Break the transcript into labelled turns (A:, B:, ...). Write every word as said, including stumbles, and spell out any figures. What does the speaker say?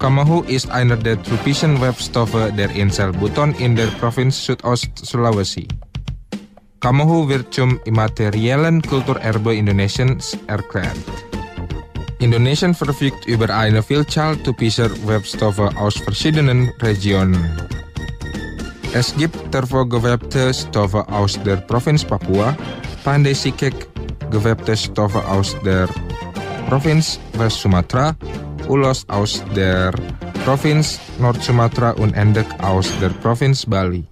A: Kamahu ist einer der tropischen Webstoffe der Insel Buton in der Provinz Südost-Sulawesi. Kamahu wird zum immateriellen Kulturerbe Indonesiens erklärt. Indonesien verfügt über eine Vielzahl typischer Webstoffe aus verschiedenen Regionen. Es gibt tervogewebte Stoffe aus der Provinz Papua, Pandai Sike gewebte Stoffe aus der Provinz West Sumatra, Ulos aus der Provinz Nord Sumatra und Endek aus der Provinz Bali.